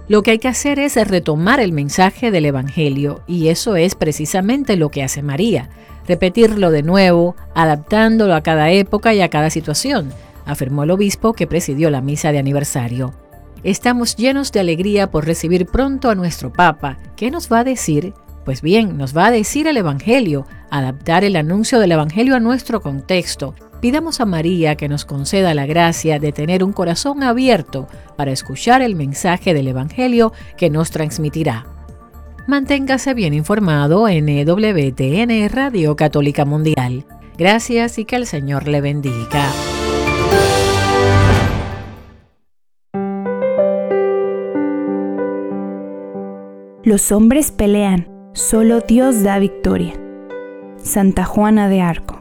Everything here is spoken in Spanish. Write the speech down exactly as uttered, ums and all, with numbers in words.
Lo que hay que hacer es retomar el mensaje del Evangelio, y eso es precisamente lo que hace María, repetirlo de nuevo, adaptándolo a cada época y a cada situación, afirmó el obispo que presidió la misa de aniversario. Estamos llenos de alegría por recibir pronto a nuestro Papa. ¿Qué nos va a decir? Pues bien, nos va a decir el Evangelio, adaptar el anuncio del Evangelio a nuestro contexto. Pidamos a María que nos conceda la gracia de tener un corazón abierto para escuchar el mensaje del Evangelio que nos transmitirá. Manténgase bien informado en E W T N Radio Católica Mundial. Gracias y que el Señor le bendiga. Los hombres pelean, solo Dios da victoria. Santa Juana de Arco.